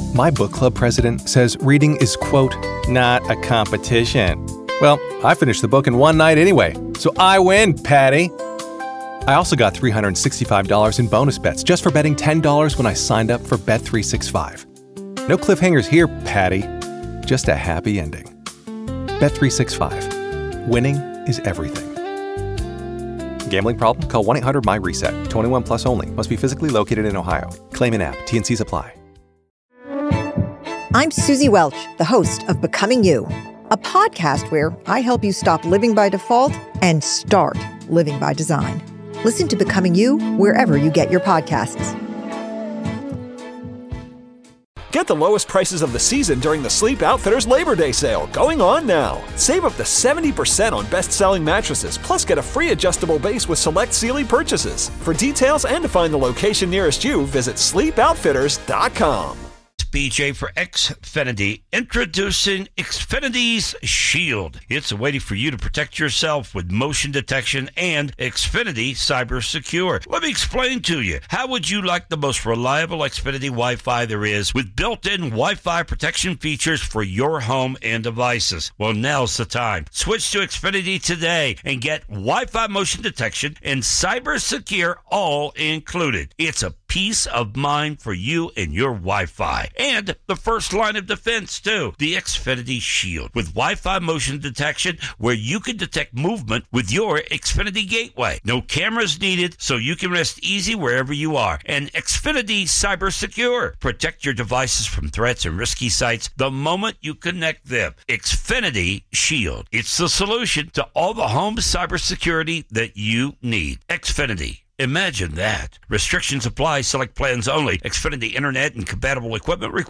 My book club president says reading is, quote, not a competition. Well, I finished the book in one night anyway, so I win, Patty. I also got $365 in bonus bets just for betting $10 when I signed up for Bet365. No cliffhangers here, Patty. Just a happy ending. Bet365. Winning is everything. Gambling problem? Call 1-800-MY-RESET. 21 plus only. Must be physically located in Ohio. Claim in app. T&Cs apply. I'm Susie Welch, the host of Becoming You, a podcast where I help you stop living by default and start living by design. Listen to Becoming You wherever you get your podcasts. Get the lowest prices of the season during the Sleep Outfitters Labor Day sale, going on now. Save up to 70% on best-selling mattresses, plus get a free adjustable base with select Sealy purchases. For details and to find the location nearest you, visit sleepoutfitters.com. BJ for Xfinity, introducing Xfinity's Shield. It's waiting for you to protect yourself with motion detection and Xfinity Cyber Secure. Let me explain to you. How would you like the most reliable Xfinity Wi-Fi there is with built-in Wi-Fi protection features for your home and devices? Well, now's the time. Switch to Xfinity today and get Wi-Fi motion detection and Cyber Secure all included. It's a peace of mind for you and your Wi-Fi. And the first line of defense, too. The Xfinity Shield with Wi-Fi motion detection where you can detect movement with your Xfinity gateway. No cameras needed, so you can rest easy wherever you are. And Xfinity Cyber Secure. Protect your devices from threats and risky sites the moment you connect them. Xfinity Shield. It's the solution to all the home cybersecurity that you need. Xfinity. Imagine that. Restrictions apply. Select plans only. Xfinity Internet and compatible equipment required.